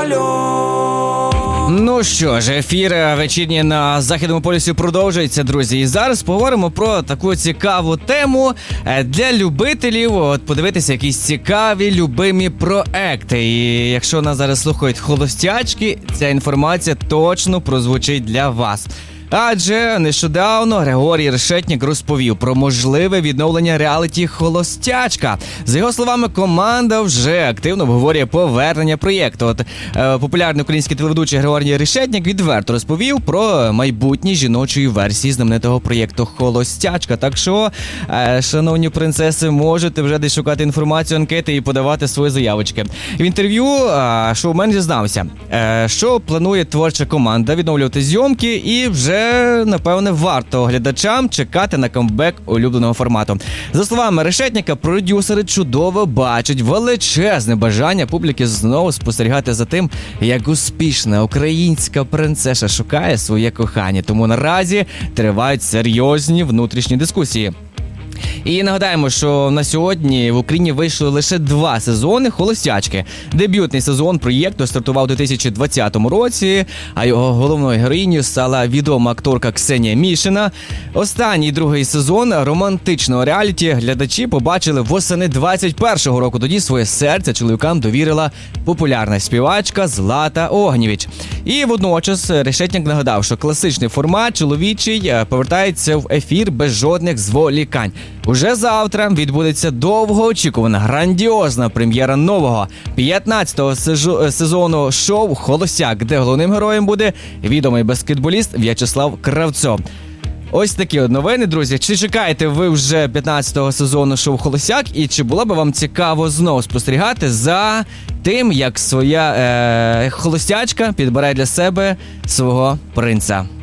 Ну що ж, ефір вечірній на Західному полюсі продовжується, друзі. І зараз поговоримо про таку цікаву тему для любителів подивитися якісь цікаві, любимі проекти. І якщо нас зараз слухають холостячки, ця інформація точно прозвучить для вас. Адже нещодавно Григорій Решетнік розповів про можливе відновлення реаліті «Холостячка». За його словами, команда вже активно обговорює повернення проєкту. Популярний український телеведучий Григорій Решетнік відверто розповів про майбутні жіночої версії знаменитого проєкту «Холостячка». Так що, шановні принцеси, можете вже десь шукати інформацію, анкети і подавати свої заявочки. В інтерв'ю шоумен зізнався, що планує творча команда відновлювати зйомки і вже напевне, варто глядачам чекати на камбек улюбленого формату. За словами Решетніка, продюсери чудово бачать величезне бажання публіки знову спостерігати за тим, як успішна українська принцеса шукає своє кохання. Тому наразі тривають серйозні внутрішні дискусії. І нагадаємо, що на сьогодні в Україні вийшли лише 2 сезони «Холостячки». Дебютний сезон проєкту стартував у 2020 році, а його головною героїнею стала відома акторка Ксенія Мішина. Останній другий сезон романтичного реаліті глядачі побачили восени 2021 року. Тоді своє серце чоловікам довірила популярна співачка Злата Огнєвіч. І водночас Решетнік нагадав, що класичний формат чоловічий повертається в ефір без жодних зволікань. Уже завтра відбудеться довгоочікувана, грандіозна прем'єра нового 15-го сезону шоу «Холостяк», де головним героєм буде відомий баскетболіст В'ячеслав Кравцов. Ось такі от новини, друзі. Чи чекаєте ви вже 15-го сезону шоу «Холостяк» і чи було б вам цікаво знову спостерігати за тим, як своя холостячка підбирає для себе свого принца?